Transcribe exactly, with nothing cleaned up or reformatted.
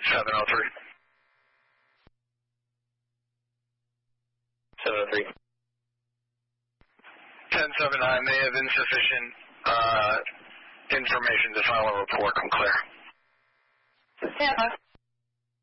seven oh three. seven oh three. ten seven nine may have insufficient uh, information to file a report. I'm clear. Yeah.